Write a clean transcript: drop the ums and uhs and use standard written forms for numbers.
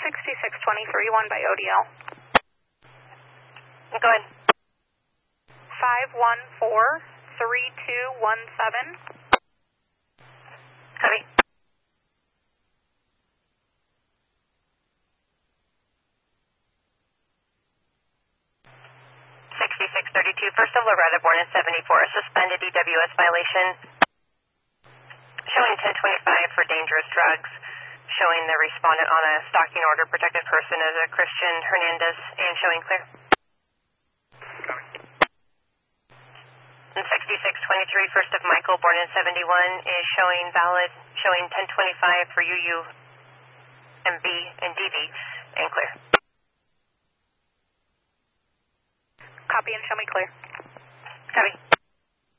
6623, 1 by ODL. Go ahead. 514-3217. Copy. 6632, First of Loretta, born in 74, a suspended EWS violation, showing 1025 for dangerous drugs, showing the respondent on a stalking order, protected person as a Christian Hernandez, and showing clear. And 6623, First of Michael, born in 71, is showing valid, showing 1025 for UU, MB, and DV, and clear. Copy and show me clear. Copy.